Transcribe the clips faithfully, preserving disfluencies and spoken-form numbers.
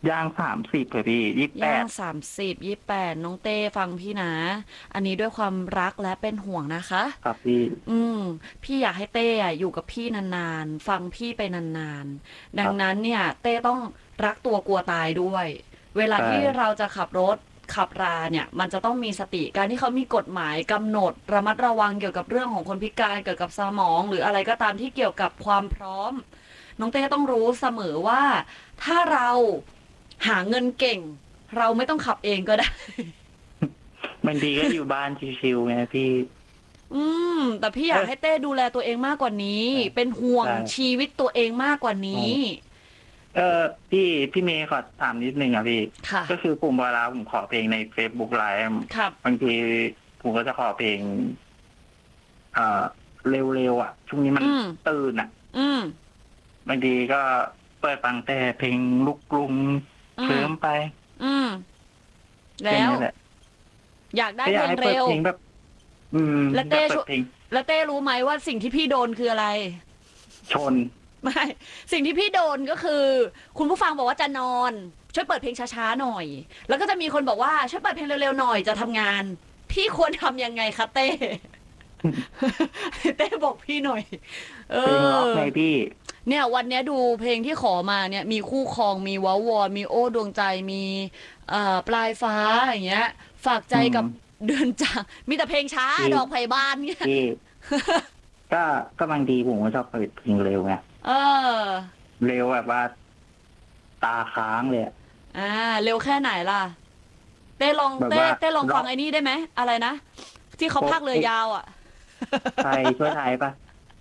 ย่างสามสิบเลยพี่ยี่สิบแปย่างดสามสิบยี่แปดน้องเต้ฟังพี่นะอันนี้ด้วยความรักและเป็นห่วงนะคะครับพี่อืมพี่อยากให้เต้อะอยู่กับพี่นานๆฟังพี่ไปนานๆดังนั้นครับเนี่ยเต้ต้องรักตัวกลัวตายด้วยเวลาใช่ที่เราจะขับรถขับราเนี่ยมันจะต้องมีสติการที่เขามีกฎหมายกำหนดระมัดระวังเกี่ยวกับเรื่องของคนพิการเกี่ยวกับสมองหรืออะไรก็ตามที่เกี่ยวกับความพร้อมน้องเต้ต้องรู้เสมอว่าถ้าเราหาเงินเก่งเราไม่ต้องขับเองก็ได้บางทีก็อยู่บ้านชิวๆไงพี่อืมแต่พี่อเออยากให้เต้ดูแลตัวเองมากกว่านี้ใช่เป็นห่วงใช่ชีวิตตัวเองมากกว่าอ๋อนี้เออพี่พี่เมย์ขอถามนิดนึงอ่ะพี่ค่ะก็คือผมเวลาผมขอเพลงใน Facebook ไลฟ์ครับบางทีผมก็จะขอเพลงเอ่อเร็วๆอ่ะช่วงนี้มันอืมตื่นอ่ะอืมบางทีก็เปิดฟังแต่เพลงลูกกรุงอืมเคลิ้มไปอืมแล้วแค่นี้แหละอยากได้ก็อเพยากให้เปิดลงเร็วเพลงแบบ อืมแล้วอยาเต้ช่วยกเปิดเพลงแล้วเต้รู้ไหมว่าสิ่งที่พี่โดนคืออะไรชนไม่สิ่งที่พี่โดนก็คือคุณผู้ฟังบอกว่าจะนอนช่วยเปิดเพลงช้าๆหน่อยแล้วก็จะมีคนบอกว่าช่วยเปิดเพลงเร็วๆหน่อยจะทำงานพี่ควรทำยังไงคะเต้เต้บอกพี่หน่อยเอเพลงล็อกอไงพี่เนี่ยวันเนี้ยดูเพลงที่ขอมาเนี่ยมีคู่ครองมีว้าวอนมีโอ้ดวงใจมีเอ่อปลายฟ้าอย่างเงี้ยฝากใจอืมกับเดือนจางมีแต่เพลงช้าพี่ดอกไผ่บานเนี่ยพี่ก็ก็บางทีผมก็ชอบเปิดเพลงเร็วไงเออเร็วแบบว่าตาค้างเลยอะอ่าเร็วแค่ไหนล่ะเต้ลองเต้แบบว่าเต้ลองล็อกฟังไอ้นี่ได้ไหมอะไรนะที่เขาโป๊ะพากย์เรือยาวอ่ะไทยช่วยไทยปะ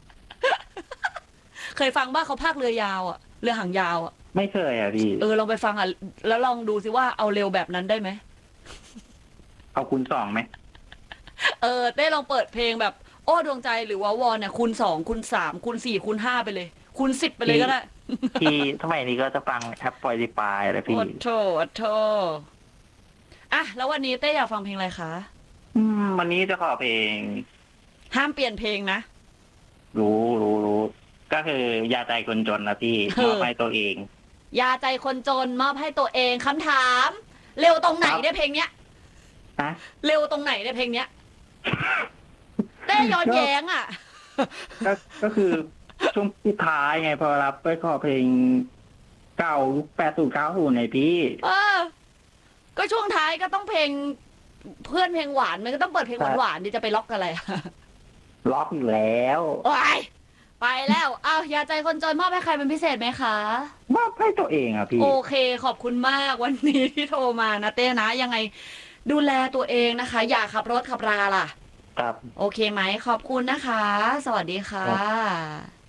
เคยฟังบ้าเขาพากย์เรือยาวอ่ะเรือหางยาวอ่ะไม่เคยอ่ะพี่เออลองไปฟังอ่ะแล้วลองดูสิว่าเอาเร็วแบบนั้นได้ไหมเอาคุณสองไหมเออเต้ลองเปิดเพลงแบบโอ้ดวงใจหรือว่าวอนเนี่ยคูณสองคูณสามคูณสี่คูณห้าไปเลยคูณสิบไปเลยพี่ก็ได้พี่สมัยนี้ก็จะฟังแอป Spotify อะไรพี่โอดโถโอดโถอ่ะแล้ววันนี้เต้อยากฟังเพลงอะไรคะอืมวันนี้จะขอเพลงห้ามเปลี่ยนเพลงนะรู้รู้รู้ก็คือยาใจคนจนนะพี่เออมอบให้ตัวเองยาใจคนจนมอบให้ตัวเองคำถามเร็วตรงไหนครับได้เพลงเนี้ยนะเร็วตรงไหนได้เพลงเนี้ยเต้ย้อนก็แย้งอ่ะก็ก็คือช่วงสุดท้ายไงพอรับไปขอเพลงเก่ายุคแปดศูนย์เก้าศูนย์ไงพี่เออก็ช่วงท้ายก็ต้องเพลงเพื่อนเพลงหวานมันก็ต้องเปิดเพลงแต่หวานๆดิจะไปล็อกอะไรล็อกอยู่แล้วโอ้ยไปแล้วอ้าวยาใจคนจนมอบให้ใครเป็นพิเศษไหมคะมอบให้ตัวเองอ่ะพี่โอเคขอบคุณมากวันนี้ที่โทรมานะเต้นะยังไงดูแลตัวเองนะคะอย่าขับรถขับราล่ะครับโอเคไหมขอบคุณนะคะสวัสดีค่ครับะ